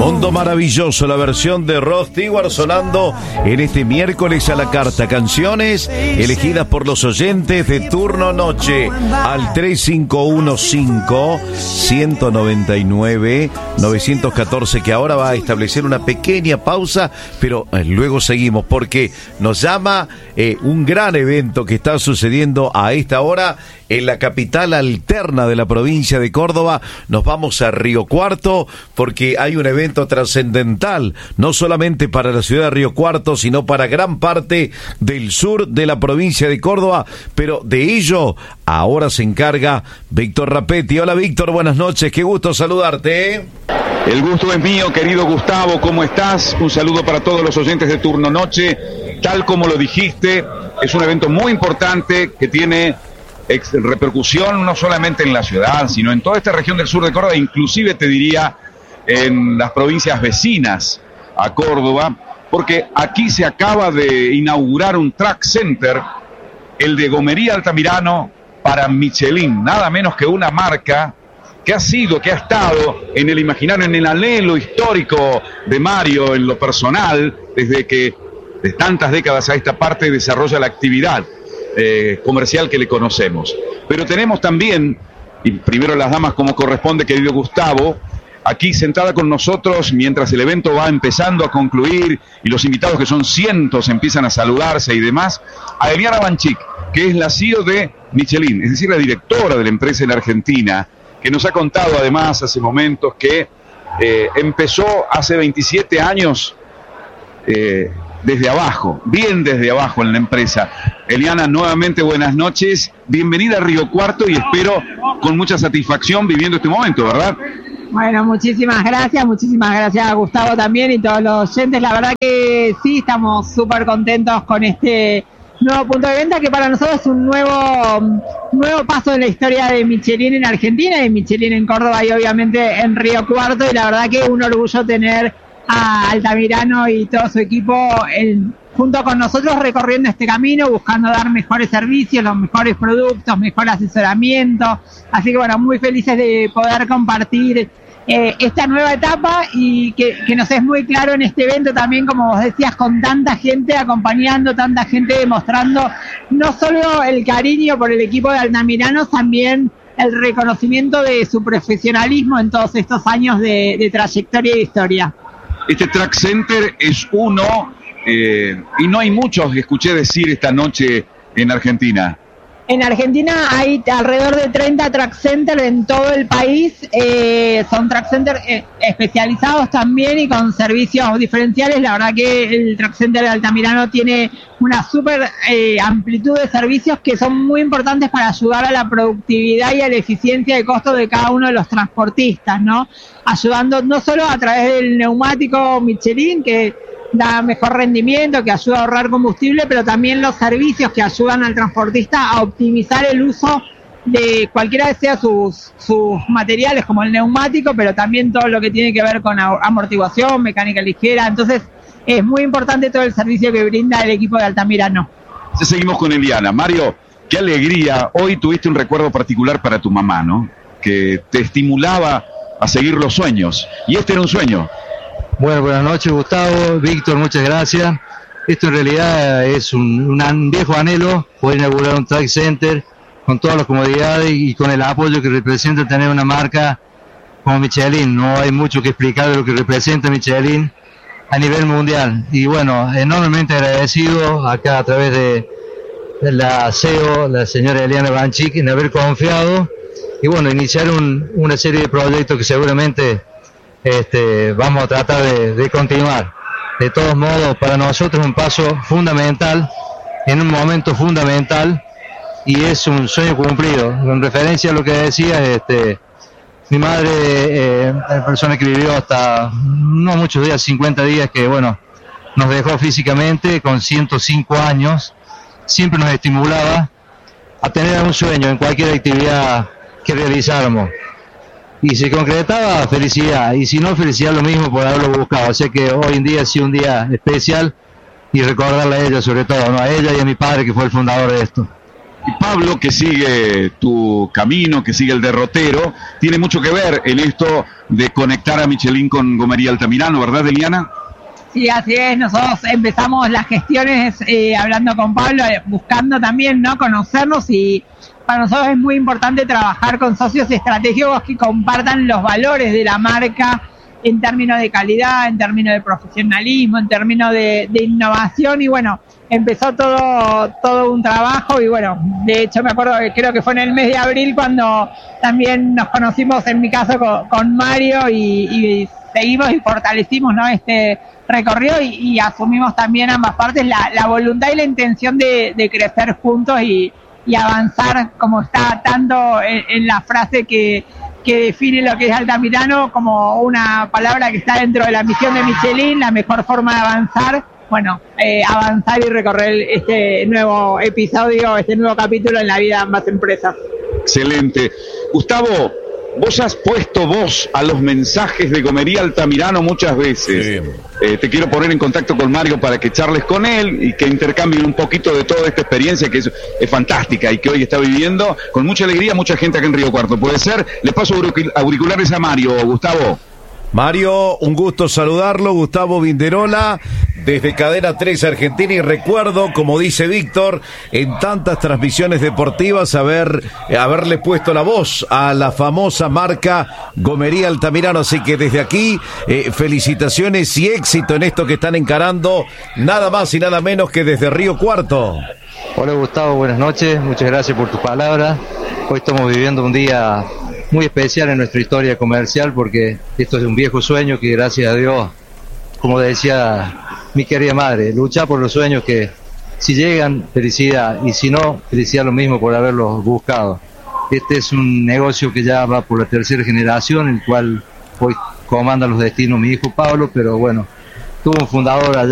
Mundo Maravilloso, la versión de Rod Stewart sonando en este miércoles a la carta. Canciones elegidas por los oyentes de turno noche al 3515-199-914, que ahora va a establecer una pequeña pausa, pero luego seguimos porque nos llama un gran evento que está sucediendo a esta hora en la capital alterna de la provincia de Córdoba. Nos vamos a Río Cuarto porque hay un evento trascendental, no solamente para la ciudad de Río Cuarto, sino para gran parte del sur de la provincia de Córdoba, pero de ello ahora se encarga Víctor Rapetti. Hola Víctor, buenas noches, qué gusto saludarte. El gusto es mío, querido Gustavo, ¿cómo estás? Un saludo para todos los oyentes de Turno Noche. Tal como lo dijiste, es un evento muy importante que tiene repercusión no solamente en la ciudad, sino en toda esta región del sur de Córdoba, inclusive te diría en las provincias vecinas a Córdoba, porque aquí se acaba de inaugurar un track center, el de Gomería Altamirano para Michelin, nada menos que una marca que ha estado en el imaginario, en el anhelo histórico de Mario, en lo personal, desde que de tantas décadas a esta parte desarrolla la actividad comercial que le conocemos. Pero tenemos también, y primero las damas como corresponde, querido Gustavo, aquí sentada con nosotros mientras el evento va empezando a concluir y los invitados, que son cientos, empiezan a saludarse y demás, a Eliana Banchik, que es la CEO de Michelin, es decir, la directora de la empresa en Argentina, que nos ha contado además hace momentos que empezó hace 27 años desde abajo, bien desde abajo en la empresa. Eliana, nuevamente buenas noches, bienvenida a Río Cuarto y espero con mucha satisfacción viviendo este momento, ¿verdad? Bueno, muchísimas gracias a Gustavo también y todos los oyentes. La verdad que sí, estamos súper contentos con este nuevo punto de venta, que para nosotros es un nuevo paso en la historia de Michelin en Argentina, y Michelin en Córdoba y obviamente en Río Cuarto, y la verdad que es un orgullo tener a Altamirano y todo su equipo junto con nosotros recorriendo este camino, buscando dar mejores servicios, los mejores productos, mejor asesoramiento. Así que bueno, muy felices de poder compartir esta nueva etapa, y que nos es muy claro en este evento también, como vos decías, con tanta gente acompañando, tanta gente demostrando no solo el cariño por el equipo de Altamirano, también el reconocimiento de su profesionalismo en todos estos años de trayectoria y de historia. Este track center es uno, y no hay muchos que escuché decir esta noche en Argentina. En Argentina hay alrededor de 30 track centers en todo el país. Son track centers especializados también y con servicios diferenciales. La verdad que el track center de Altamirano tiene una súper amplitud de servicios que son muy importantes para ayudar a la productividad y a la eficiencia de costo de cada uno de los transportistas, ¿no? Ayudando no solo a través del neumático Michelin, que da mejor rendimiento, que ayuda a ahorrar combustible, pero también los servicios que ayudan al transportista a optimizar el uso de cualquiera que sea sus materiales, como el neumático, pero también todo lo que tiene que ver con amortiguación, mecánica ligera. Entonces es muy importante todo el servicio que brinda el equipo de Altamirano. Seguimos con Eliana. Mario, qué alegría, hoy tuviste un recuerdo particular para tu mamá, ¿no? Que te estimulaba a seguir los sueños, y este era un sueño. Bueno, buenas noches Gustavo, Víctor, muchas gracias. Esto en realidad es un viejo anhelo, poder inaugurar un track center con todas las comodidades y con el apoyo que representa tener una marca como Michelin. No hay mucho que explicar de lo que representa Michelin a nivel mundial. Y bueno, enormemente agradecido acá a través de la CEO, la señora Eliana Banchik, en haber confiado y bueno, iniciar una serie de proyectos que seguramente vamos a tratar de continuar. De todos modos, para nosotros es un paso fundamental, en un momento fundamental, y es un sueño cumplido. En referencia a lo que decía, mi madre, la persona que vivió hasta no muchos días, 50 días, que bueno, nos dejó físicamente con 105 años, siempre nos estimulaba a tener un sueño en cualquier actividad que realizáramos. Y se concretaba, felicidad, y si no, felicidad lo mismo por haberlo buscado. Así que hoy en día ha sido un día especial, y recordarle a ella sobre todo, ¿no? A ella y a mi padre, que fue el fundador de esto. Y Pablo, que sigue tu camino, que sigue el derrotero, tiene mucho que ver en esto de conectar a Michelin con Gomería Altamirano, ¿verdad, Eliana? Sí, así es. Nosotros empezamos las gestiones hablando con Pablo, buscando también, ¿no?, conocernos, y para nosotros es muy importante trabajar con socios estratégicos que compartan los valores de la marca en términos de calidad, en términos de profesionalismo, en términos de innovación. Y bueno, empezó todo un trabajo, y bueno, de hecho me acuerdo que creo que fue en el mes de abril cuando también nos conocimos, en mi caso con Mario, y seguimos y fortalecimos, ¿no?, este recorrido, y asumimos también ambas partes la voluntad y la intención de crecer juntos y avanzar, como está tanto en la frase que define lo que es Altamirano, como una palabra que está dentro de la misión de Michelin, la mejor forma de avanzar. Bueno, avanzar y recorrer este nuevo episodio, este nuevo capítulo en la vida de ambas empresas. Excelente. Gustavo, vos has puesto voz a los mensajes de Gomería Altamirano muchas veces. Sí. Te quiero poner en contacto con Mario para que charles con él y que intercambien un poquito de toda esta experiencia que es fantástica y que hoy está viviendo con mucha alegría mucha gente acá en Río Cuarto. ¿Puede ser? Le paso auriculares a Mario. Gustavo. Mario, un gusto saludarlo. Gustavo Vinderola, desde Cadena 3 Argentina, y recuerdo, como dice Víctor, en tantas transmisiones deportivas haberle puesto la voz a la famosa marca Gomería Altamirano, así que desde aquí felicitaciones y éxito en esto que están encarando, nada más y nada menos que desde Río Cuarto. Hola Gustavo, buenas noches, muchas gracias por tus palabras. Hoy estamos viviendo un día muy especial en nuestra historia comercial, porque esto es un viejo sueño que, gracias a Dios, como decía mi querida madre, luchar por los sueños que, si llegan, felicidad, y si no, felicidad lo mismo por haberlos buscado. Este es un negocio que ya va por la tercera generación, el cual hoy comanda los destinos mi hijo Pablo, pero bueno, tuvo un fundador allá